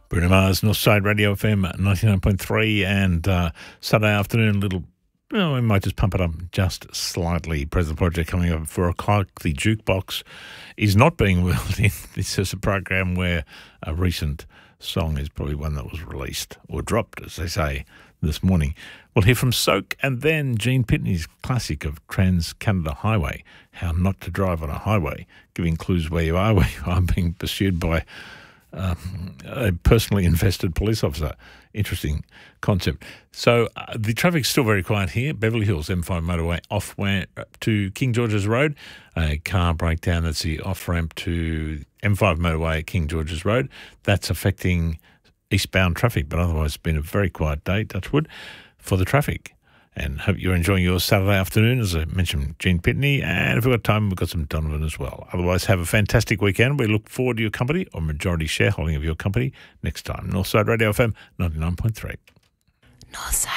Bruno Mars, Northside Radio FM 99.3, and Saturday afternoon, we might just pump it up just slightly. President Project coming up at 4 o'clock. The jukebox is not being wheeled in. This is a program where a recent song is probably one that was released or dropped, as they say, this morning. We'll hear from Soak and then Gene Pitney's classic of Trans-Canada Highway, How Not to Drive on a Highway, giving clues where you are being pursued by a personally invested police officer. Interesting concept. So the traffic's still very quiet here. Beverly Hills M5 motorway off to King George's Road. A car breakdown at the off-ramp to M5 motorway at King George's Road. That's affecting eastbound traffic, but otherwise it's been a very quiet day, Touchwood, for the traffic. And hope you're enjoying your Saturday afternoon. As I mentioned, Gene Pitney, and if we've got time, we've got some Donovan as well. Otherwise, have a fantastic weekend. We look forward to your company, or majority shareholding of your company, next time. Northside Radio FM 99.3. Northside.